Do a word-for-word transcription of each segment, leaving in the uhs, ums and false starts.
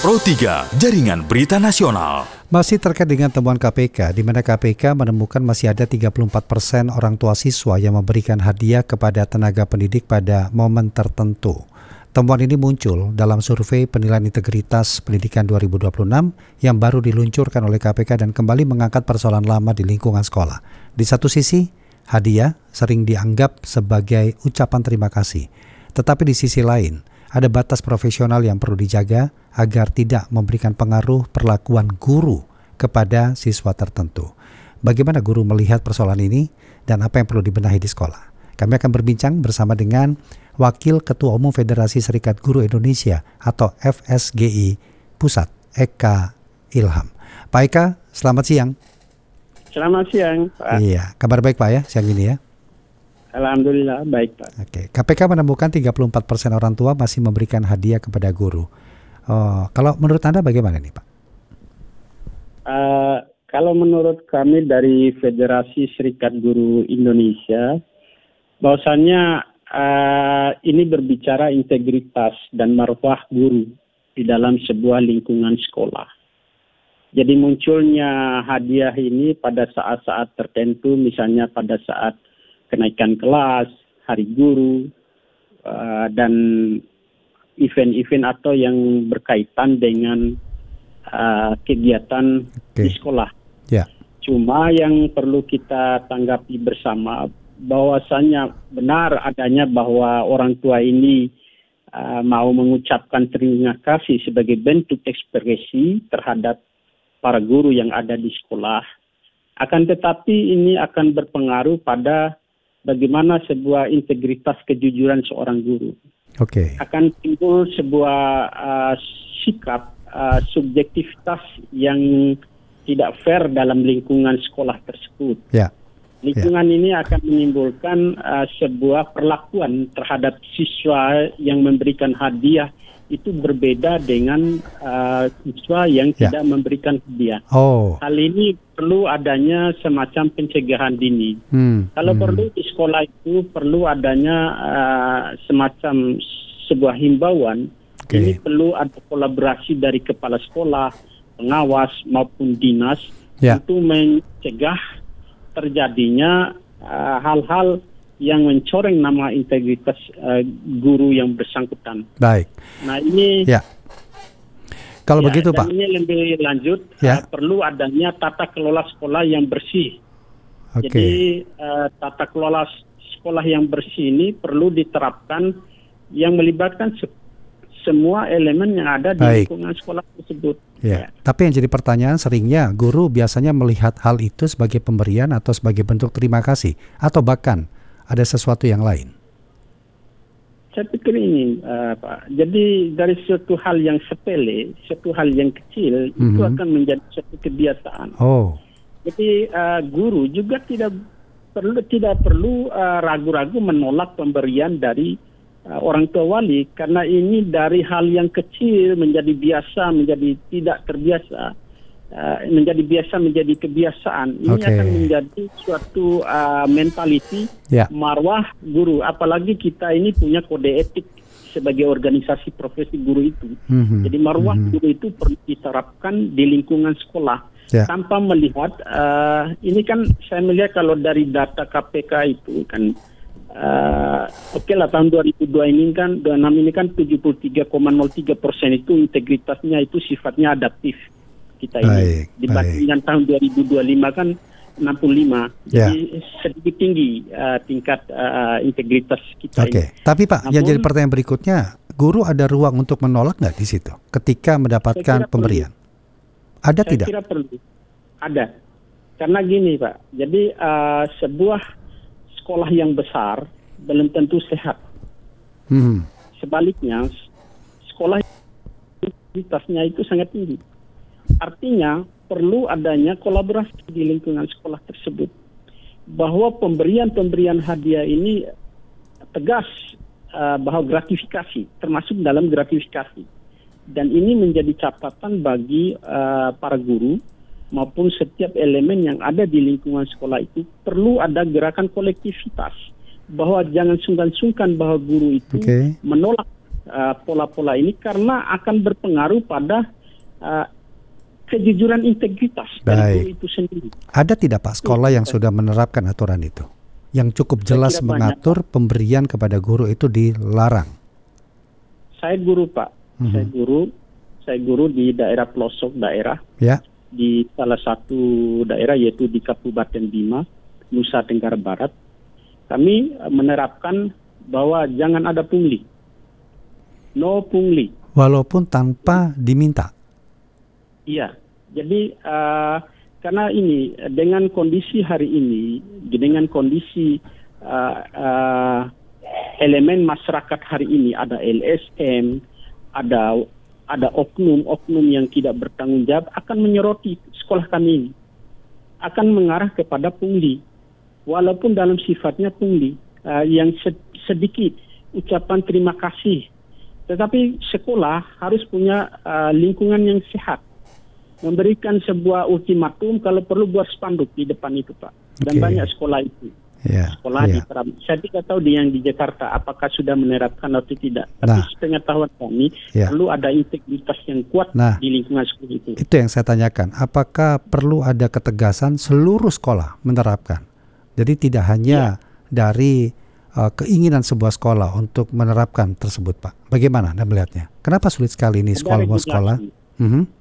Pro tiga, Jaringan Berita Nasional. Masih terkait dengan temuan K P K, di mana K P K menemukan masih ada tiga puluh empat persen orang tua siswa yang memberikan hadiah kepada tenaga pendidik pada momen tertentu. Temuan ini muncul dalam survei penilaian integritas pendidikan dua ribu dua puluh enam yang baru diluncurkan oleh K P K dan kembali mengangkat persoalan lama di lingkungan sekolah. Di satu sisi, hadiah sering dianggap sebagai ucapan terima kasih. Tetapi di sisi lain, ada batas profesional yang perlu dijaga agar tidak memberikan pengaruh perlakuan guru kepada siswa tertentu. Bagaimana guru melihat persoalan ini dan apa yang perlu dibenahi di sekolah? Kami akan berbincang bersama dengan Wakil Ketua Umum Federasi Serikat Guru Indonesia atau F S G I Pusat, Eka Ilham. Pak Eka, selamat siang. Selamat siang, Pak. Iya, kabar baik Pak ya siang ini ya? Alhamdulillah baik, Pak. Oke, K P K menemukan tiga puluh empat persen orang tua masih memberikan hadiah kepada guru. Oh, kalau menurut Anda bagaimana nih, Pak? Uh, kalau menurut kami dari Federasi Serikat Guru Indonesia, bahwasannya uh, ini berbicara integritas dan marwah guru di dalam sebuah lingkungan sekolah. Jadi munculnya hadiah ini pada saat-saat tertentu, misalnya pada saat kenaikan kelas, hari guru, uh, dan event-event atau yang berkaitan dengan uh, kegiatan okay. di sekolah. Yeah. Cuma yang perlu kita tanggapi bersama bahwasannya benar adanya bahwa orang tua ini uh, mau mengucapkan terima kasih sebagai bentuk ekspresi terhadap para guru yang ada di sekolah. Akan tetapi ini akan berpengaruh pada bagaimana sebuah integritas kejujuran seorang guru. Oke. Okay. Akan timbul sebuah uh, sikap uh, subjektivitas yang tidak fair dalam lingkungan sekolah tersebut. Yeah. Lingkungan yeah. ini akan menimbulkan uh, sebuah perlakuan terhadap siswa yang memberikan hadiah itu berbeda dengan uh, siswa yang yeah. tidak memberikan hadiah. Oh. Hal ini perlu adanya semacam pencegahan dini. Hmm. Kalau hmm. perlu di sekolah itu perlu adanya uh, semacam sebuah himbauan. Okay. Ini perlu ada kolaborasi dari kepala sekolah, pengawas maupun dinas yeah. untuk mencegah terjadinya uh, hal-hal yang mencoreng nama integritas uh, guru yang bersangkutan. Baik. Nah ini. Ya. Kalau ya, begitu Pak. Ini lebih lanjut ya. uh, perlu adanya tata kelola sekolah yang bersih. Okay. Jadi uh, tata kelola sekolah yang bersih ini perlu diterapkan yang melibatkan se- semua elemen yang ada di Baik. lingkungan sekolah tersebut. Ya. Ya. Tapi yang jadi pertanyaan seringnya guru biasanya melihat hal itu sebagai pemberian atau sebagai bentuk terima kasih atau bahkan ada sesuatu yang lain? Saya pikir ini, uh, Pak. Jadi dari suatu hal yang sepele, suatu hal yang kecil, mm-hmm. itu akan menjadi suatu kebiasaan. Oh. Jadi uh, guru juga tidak perlu tidak perlu uh, ragu-ragu menolak pemberian dari uh, orang tua wali, karena ini dari hal yang kecil menjadi biasa, menjadi tidak terbiasa. Uh, menjadi biasa menjadi kebiasaan ini okay. akan menjadi suatu uh, mentality yeah. marwah guru, apalagi kita ini punya kode etik sebagai organisasi profesi guru itu. Mm-hmm. Jadi marwah mm-hmm. guru itu perlu diterapkan di lingkungan sekolah yeah. tanpa melihat uh, ini kan saya melihat kalau dari data K P K itu kan uh, oke okay lah tahun dua ribu dua ini kan dua ribu enam ini kan tujuh puluh tiga koma nol tiga persen itu integritasnya itu sifatnya adaptif kita ini. Baik, dibanding dengan tahun dua ribu dua puluh lima kan enam puluh lima. Jadi yeah. sedikit tinggi uh, tingkat uh, integritas kita okay. ini. Tapi Pak, Namun, yang jadi pertanyaan berikutnya, guru ada ruang untuk menolak nggak di situ ketika mendapatkan pemberian? Perlu. Ada saya tidak? Saya kira perlu. Ada. Karena gini Pak, jadi uh, sebuah sekolah yang besar belum tentu sehat. Hmm. Sebaliknya, sekolah integritasnya itu sangat tinggi. Artinya perlu adanya kolaborasi di lingkungan sekolah tersebut. Bahwa pemberian-pemberian hadiah ini tegas uh, bahwa gratifikasi, termasuk dalam gratifikasi. Dan ini menjadi catatan bagi uh, para guru maupun setiap elemen yang ada di lingkungan sekolah itu perlu ada gerakan kolektivitas. Bahwa jangan sungkan-sungkan bahwa guru itu okay. menolak uh, pola-pola ini karena akan berpengaruh pada uh, kejujuran integritas dari guru itu sendiri. Ada tidak Pak sekolah yang sudah menerapkan aturan itu? Yang cukup jelas mengatur banyak, pemberian kepada guru itu dilarang? Saya guru Pak, mm-hmm. saya guru, saya guru di daerah pelosok daerah, ya. Di salah satu daerah yaitu di Kabupaten Bima, Nusa Tenggara Barat. Kami menerapkan bahwa jangan ada pungli, no pungli. Walaupun tanpa diminta. Iya, jadi uh, karena ini dengan kondisi hari ini, dengan kondisi uh, uh, elemen masyarakat hari ini, ada L S M, ada ada oknum-oknum yang tidak bertanggung jawab akan menyoroti sekolah kami ini, akan mengarah kepada pungli, walaupun dalam sifatnya pungli uh, yang sedikit ucapan terima kasih, tetapi sekolah harus punya uh, lingkungan yang sehat. Memberikan sebuah ultimatum kalau perlu buat spanduk di depan itu Pak. Dan okay. banyak sekolah itu. Yeah, sekolah yeah. diterapkan. Saya tidak tahu di yang di Jakarta apakah sudah menerapkan atau tidak. Tapi nah, sepengetahuan kami yeah. perlu ada integritas yang kuat nah, di lingkungan sekolah itu. Itu yang saya tanyakan. Apakah perlu ada ketegasan seluruh sekolah menerapkan? Jadi tidak hanya yeah. dari uh, keinginan sebuah sekolah untuk menerapkan tersebut Pak. Bagaimana Anda melihatnya? Kenapa sulit sekali ini sekolah mau sekolah? Mm-hmm.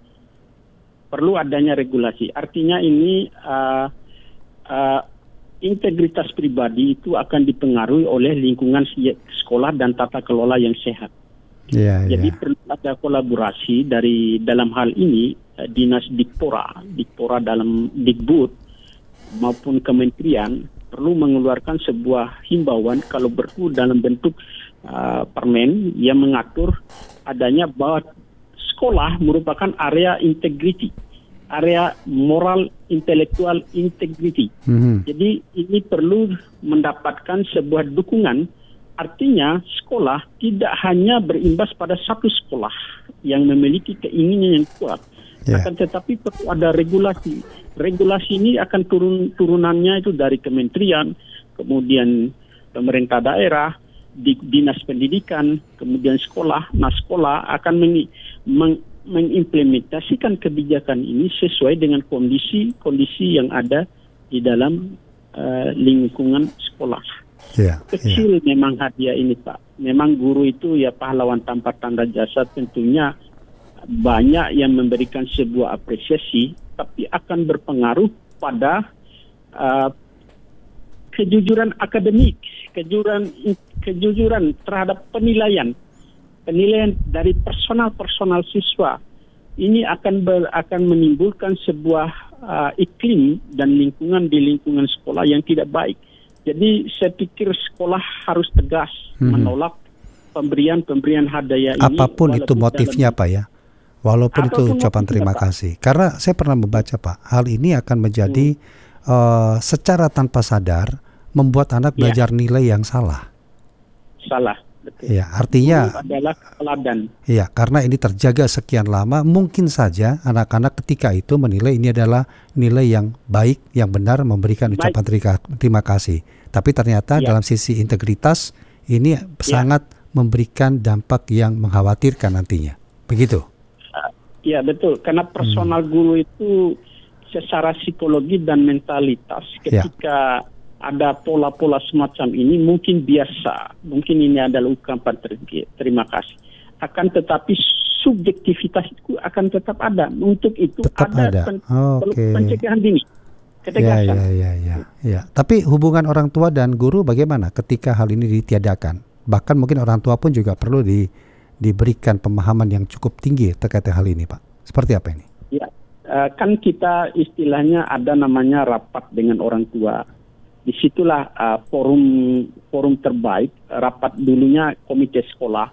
Perlu adanya regulasi. Artinya ini uh, uh, integritas pribadi itu akan dipengaruhi oleh lingkungan sekolah dan tata kelola yang sehat. Yeah, Jadi yeah. perlu ada kolaborasi dari dalam hal ini uh, dinas Dikpora, Dikpora dalam Dikbud maupun kementerian perlu mengeluarkan sebuah himbauan kalau perlu dalam bentuk uh, permen yang mengatur adanya bahwa sekolah merupakan area integrity, area moral intelektual integrity. Mm-hmm. Jadi ini perlu mendapatkan sebuah dukungan. Artinya sekolah tidak hanya berimbas pada satu sekolah yang memiliki keinginan yang kuat, yeah. akan tetapi perlu ada regulasi. Regulasi ini akan turun turunannya itu dari kementerian, kemudian pemerintah daerah, di dinas pendidikan, kemudian sekolah. Nah, sekolah akan meng, meng, mengimplementasikan kebijakan ini sesuai dengan kondisi-kondisi yang ada di dalam uh, lingkungan sekolah. Yeah, Kecil yeah. memang hadiah ini Pak. Memang guru itu ya pahlawan tanpa tanda jasa, tentunya banyak yang memberikan sebuah apresiasi, tapi akan berpengaruh pada uh, kejujuran akademik, kejujuran kejujuran terhadap penilaian, penilaian dari personal-personal siswa. Ini akan ber, akan menimbulkan sebuah uh, iklim dan lingkungan di lingkungan sekolah yang tidak baik. Jadi saya pikir sekolah harus tegas hmm. menolak pemberian-pemberian hadiah ini. Apapun itu motifnya Pak ya. Walaupun itu ucapan terima Pak. kasih. Karena saya pernah membaca Pak, hal ini akan menjadi hmm. uh, secara tanpa sadar membuat anak belajar ya. nilai yang salah. Salah, betul. Ya, artinya Guru adalah teladan. Iya, karena ini terjaga sekian lama, mungkin saja anak-anak ketika itu menilai ini adalah nilai yang baik, yang benar, memberikan baik. ucapan terima, terima kasih. Tapi ternyata ya. dalam sisi integritas ini ya. sangat memberikan dampak yang mengkhawatirkan nantinya. Begitu? Iya, betul. Karena personal hmm. guru itu secara psikologi dan mentalitas ketika ya. ada pola-pola semacam ini mungkin biasa, mungkin ini adalah ungkapan terima kasih. Akan tetapi subjektivitas itu akan tetap ada. Untuk itu tetap ada, ada. Pen okay. pencegahan dini, ketegasan. Ya, ya, ya, ya, ya. Tapi hubungan orang tua dan guru bagaimana ketika hal ini ditiadakan? Bahkan mungkin orang tua pun juga perlu di, diberikan pemahaman yang cukup tinggi terkait hal ini, Pak. Seperti apa ini? Ya, uh, kan kita istilahnya ada namanya rapat dengan orang tua. Disitulah uh, forum forum terbaik, rapat dulunya komite sekolah.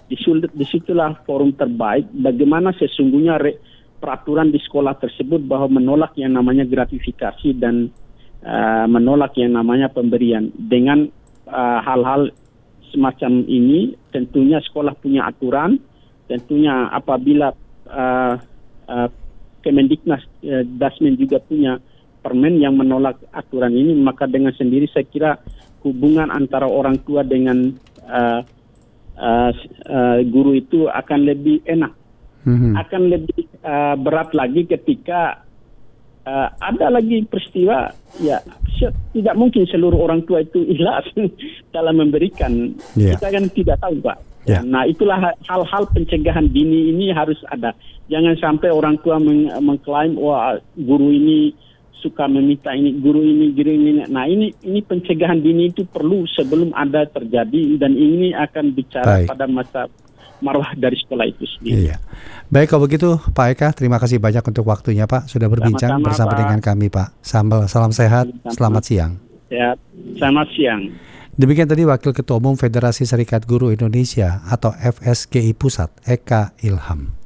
Disitulah forum terbaik bagaimana sesungguhnya re, peraturan di sekolah tersebut bahwa menolak yang namanya gratifikasi dan uh, menolak yang namanya pemberian. Dengan uh, hal-hal semacam ini tentunya sekolah punya aturan, tentunya apabila uh, uh, Kemendiknas uh, Dasmen juga punya permen yang menolak aturan ini, maka dengan sendiri saya kira hubungan antara orang tua dengan uh, uh, uh, guru itu akan lebih enak. Hmm. Akan lebih uh, berat lagi ketika uh, ada lagi peristiwa, ya tidak mungkin seluruh orang tua itu ikhlas dalam memberikan. Yeah. Kita kan tidak tahu, Pak. Yeah. Nah, itulah hal-hal pencegahan dini ini harus ada. Jangan sampai orang tua meng- mengklaim, wah guru ini suka meminta ini, guru ini, guru ini. Nah, ini ini pencegahan dini itu perlu sebelum ada terjadi, dan ini akan bicara Baik. pada masa marwah dari sekolah itu sendiri. Iya. Baik, kalau begitu Pak Eka, terima kasih banyak untuk waktunya Pak, sudah berbincang Sama-sama, bersama Pak. dengan kami Pak. Salam, salam sehat, Sama-sama. selamat siang. Ya, selamat siang. Demikian tadi Wakil Ketua Umum Federasi Serikat Guru Indonesia atau F S G I Pusat, Eka Ilham.